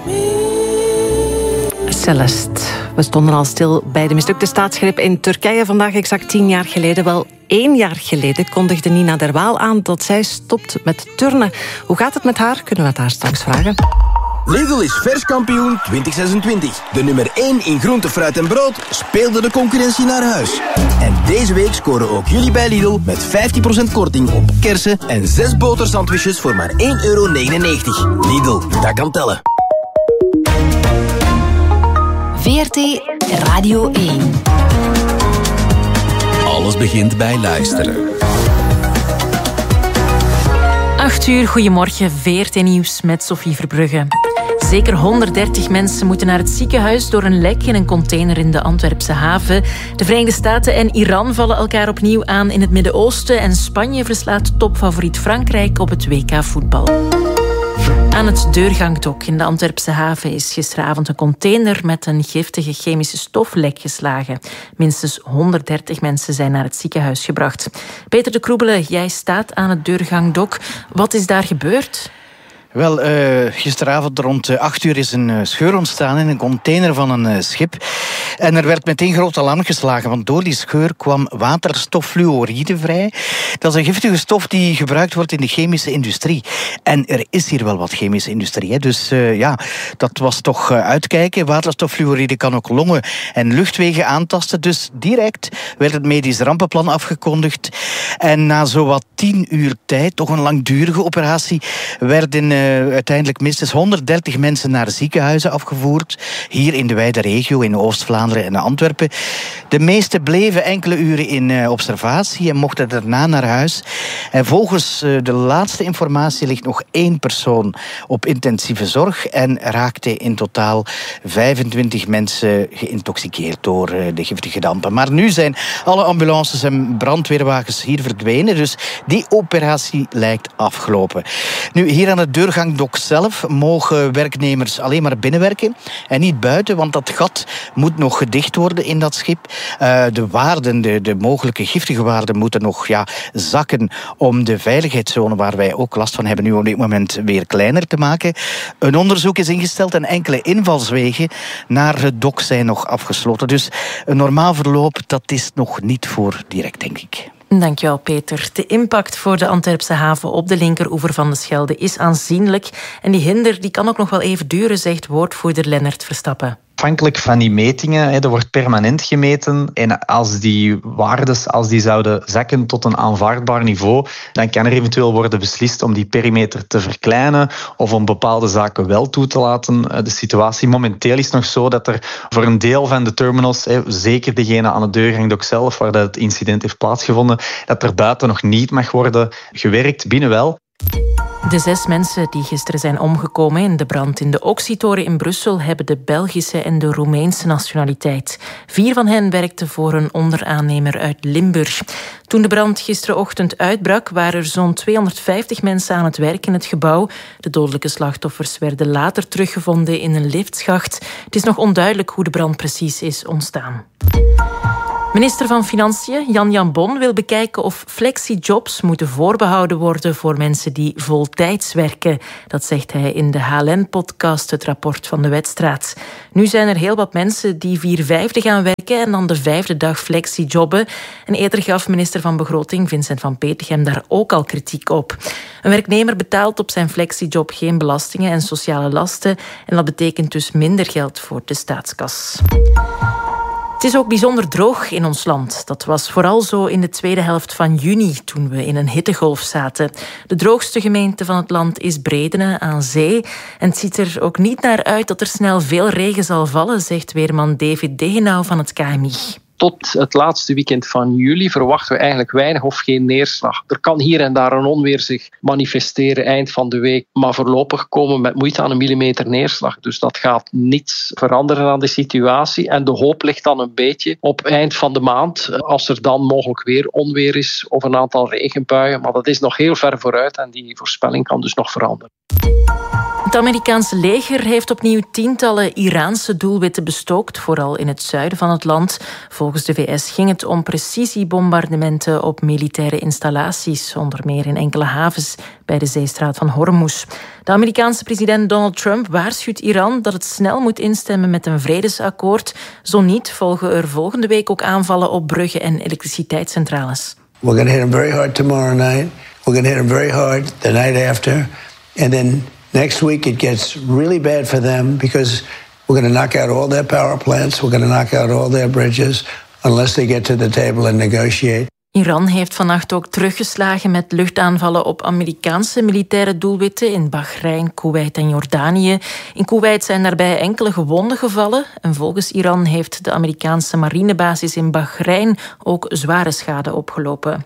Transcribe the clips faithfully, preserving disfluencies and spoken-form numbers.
Celeste. We stonden al stil bij de mislukte staatsgreep in Turkije vandaag exact tien jaar geleden. Wel één jaar geleden kondigde Nina der Waal aan dat zij stopt met turnen. Hoe gaat het met haar? Kunnen we het haar straks vragen. Lidl is verskampioen twintig zesentwintig. De nummer één in groente, fruit en brood speelde de concurrentie naar huis. En deze week scoren ook jullie bij Lidl met vijftien procent korting op kersen en zes botersandwiches voor maar één euro negenennegentig. Lidl, dat kan tellen. V R T Radio één. Alles begint bij luisteren. acht uur, goedemorgen, V R T Nieuws met Sophie Verbrugge. Zeker honderddertig mensen moeten naar het ziekenhuis door een lek in een container in de Antwerpse haven. De Verenigde Staten en Iran vallen elkaar opnieuw aan in het Midden-Oosten en Spanje verslaat topfavoriet Frankrijk op het W K voetbal. Aan het Deurgangdok in de Antwerpse haven is gisteravond een container met een giftige chemische stof lek geslagen. Minstens honderddertig mensen zijn naar het ziekenhuis gebracht. Peter de Kroebele, jij staat aan het Deurgangdok. Wat is daar gebeurd? Wel, uh, gisteravond rond acht uur is een uh, scheur ontstaan in een container van een uh, schip. En er werd meteen groot alarm geslagen, want door die scheur kwam waterstoffluoride vrij. Dat is een giftige stof die gebruikt wordt in de chemische industrie. En er is hier wel wat chemische industrie, hè. Dus uh, ja, dat was toch uh, uitkijken. Waterstoffluoride kan ook longen en luchtwegen aantasten. Dus direct werd het medisch rampenplan afgekondigd. En na zowat tien uur tijd, toch een langdurige operatie, werden uh, uiteindelijk minstens honderddertig mensen naar ziekenhuizen afgevoerd. Hier in de wijde regio, in Oost-Vlaanderen en Antwerpen. De meeste bleven enkele uren in uh, observatie en mochten daarna naar huis. En volgens uh, de laatste informatie ligt nog één persoon op intensieve zorg en raakte in totaal vijfentwintig mensen geïntoxiceerd door uh, de giftige dampen. Maar nu zijn alle ambulances en brandweerwagens hier verdwenen, dus die operatie lijkt afgelopen. Nu, hier aan het Deurgangdok zelf mogen werknemers alleen maar binnenwerken en niet buiten, want dat gat moet nog gedicht worden in dat schip. Uh, de waarden, de, de mogelijke giftige waarden moeten nog ja, zakken om de veiligheidszone, waar wij ook last van hebben, nu op dit moment weer kleiner te maken. Een onderzoek is ingesteld en enkele invalswegen naar het dok zijn nog afgesloten. Dus een normaal verloop, dat is nog niet voor direct, denk ik. Dankjewel, Peter. De impact voor de Antwerpse haven op de linkeroever van de Schelde is aanzienlijk. En die hinder die kan ook nog wel even duren, zegt woordvoerder Lennart Verstappen. Afhankelijk van die metingen, er wordt permanent gemeten. En als die waardes als die zouden zakken tot een aanvaardbaar niveau, dan kan er eventueel worden beslist om die perimeter te verkleinen of om bepaalde zaken wel toe te laten. De situatie momenteel is nog zo dat er voor een deel van de terminals, zeker degene aan het Deurgangdok zelf, waar het incident heeft plaatsgevonden, dat er buiten nog niet mag worden gewerkt, binnen wel. De zes mensen die gisteren zijn omgekomen in de brand in de Oxytoren in Brussel hebben de Belgische en de Roemeense nationaliteit. Vier van hen werkten voor een onderaannemer uit Limburg. Toen de brand gisterenochtend uitbrak, waren er zo'n tweehonderdvijftig mensen aan het werk in het gebouw. De dodelijke slachtoffers werden later teruggevonden in een liftschacht. Het is nog onduidelijk hoe de brand precies is ontstaan. Minister van Financiën Jan Jan Bon wil bekijken of flexijobs moeten voorbehouden worden voor mensen die voltijds werken. Dat zegt hij in de H L N-podcast, het rapport van de Wetstraat. Nu zijn er heel wat mensen die vier vijfde gaan werken en dan de vijfde dag flexijobben. En eerder gaf minister van Begroting Vincent van Petegem daar ook al kritiek op. Een werknemer betaalt op zijn flexijob geen belastingen en sociale lasten. En dat betekent dus minder geld voor de staatskas. Het is ook bijzonder droog in ons land. Dat was vooral zo in de tweede helft van juni, toen we in een hittegolf zaten. De droogste gemeente van het land is Bredene aan zee. En het ziet er ook niet naar uit dat er snel veel regen zal vallen, zegt weerman David Degenau van het K M I. Tot het laatste weekend van juli verwachten we eigenlijk weinig of geen neerslag. Er kan hier en daar een onweer zich manifesteren eind van de week, maar voorlopig komen we met moeite aan een millimeter neerslag. Dus dat gaat niets veranderen aan de situatie. En de hoop ligt dan een beetje op eind van de maand, als er dan mogelijk weer onweer is of een aantal regenbuien. Maar dat is nog heel ver vooruit en die voorspelling kan dus nog veranderen. Het Amerikaanse leger heeft opnieuw tientallen Iraanse doelwitten bestookt, vooral in het zuiden van het land. Volgens de V S ging het om precisiebombardementen op militaire installaties, onder meer in enkele havens bij de zeestraat van Hormuz. De Amerikaanse president Donald Trump waarschuwt Iran dat het snel moet instemmen met een vredesakkoord. Zo niet volgen er volgende week ook aanvallen op bruggen en elektriciteitscentrales. We're going to hit them very hard tomorrow night. We're going to hit them very hard the night after. And then next week it gets really bad for them because we're going to knock out all their power plants. We're going to knock out all their bridges unless they get to the table and negotiate. Iran heeft vannacht ook teruggeslagen met luchtaanvallen op Amerikaanse militaire doelwitten in Bahrein, Koeweit en Jordanië. In Koeweit zijn daarbij enkele gewonden gevallen. En volgens Iran heeft de Amerikaanse marinebasis in Bahrein ook zware schade opgelopen.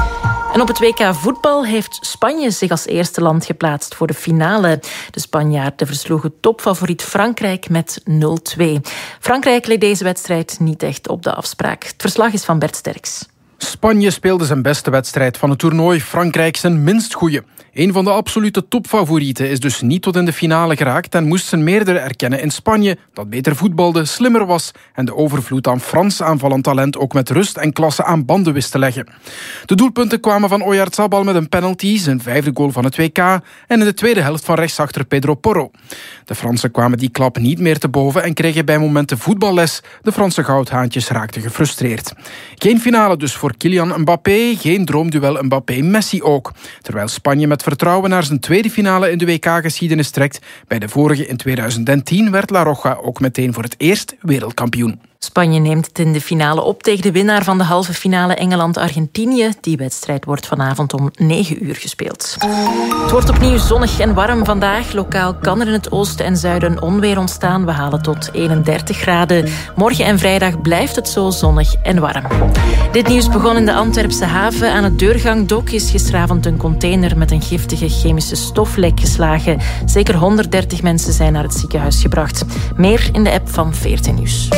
En op het W K voetbal heeft Spanje zich als eerste land geplaatst voor de finale. De Spanjaarden versloegen topfavoriet Frankrijk met nul twee. Frankrijk leed deze wedstrijd niet echt op de afspraak. Het verslag is van Bert Sterks. Spanje speelde zijn beste wedstrijd van het toernooi, Frankrijk zijn minst goeie. Een van de absolute topfavorieten is dus niet tot in de finale geraakt en moest zijn meerdere erkennen in Spanje, dat beter voetbalde, slimmer was en de overvloed aan Frans aanvallend talent ook met rust en klasse aan banden wist te leggen. De doelpunten kwamen van Oyarzabal met een penalty, zijn vijfde goal van het W K, en in de tweede helft van rechtsachter Pedro Porro. De Fransen kwamen die klap niet meer te boven en kregen bij momenten voetballes. De Franse goudhaantjes raakten gefrustreerd. Geen finale dus voor Kylian Mbappé, geen droomduel Mbappé-Messi ook. Terwijl Spanje met vertrouwen naar zijn tweede finale in de W K-geschiedenis trekt. Bij de vorige in tweeduizend tien werd La Roja ook meteen voor het eerst wereldkampioen. Spanje neemt het in de finale op tegen de winnaar van de halve finale Engeland-Argentinië. Die wedstrijd wordt vanavond om negen uur gespeeld. Het wordt opnieuw zonnig en warm vandaag. Lokaal kan er in het oosten en zuiden onweer ontstaan. We halen tot eenendertig graden. Morgen en vrijdag blijft het zo zonnig en warm. Dit nieuws begon in de Antwerpse haven. Aan het deurgangdok is gisteravond een container met een giftige chemische stof lek geslagen. Zeker honderddertig mensen zijn naar het ziekenhuis gebracht. Meer in de app van V R T Nieuws.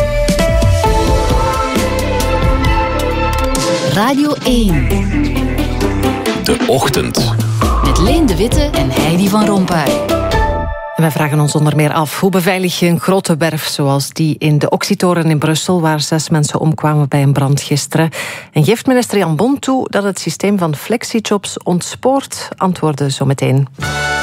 Radio één. De Ochtend. Met Leen de Witte en Heidi van Rompuy. En wij vragen ons onder meer af, hoe beveilig je een grote werf zoals die in de Oxytoren in Brussel, waar zes mensen omkwamen bij een brand gisteren? En geeft minister Jan Bon toe dat het systeem van flexijobs ontspoort? Antwoorden zometeen.